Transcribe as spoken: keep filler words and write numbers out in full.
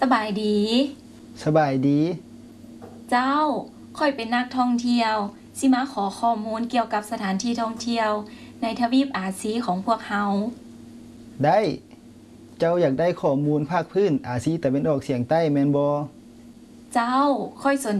สบายดีสบายดีเจ้าค่อยเป็นนักท่องเที่ยวสิมาขอข้อมูลเกี่ยวกับสถานที่ท่องเที่ยวในทวีปอาซีของพวกเฮาได้ เจ้าอยากได้ข้อมูลภาคพื้นอาซีตะวันออกเฉียงใต้แม่นบ่เจ้าค่อยสน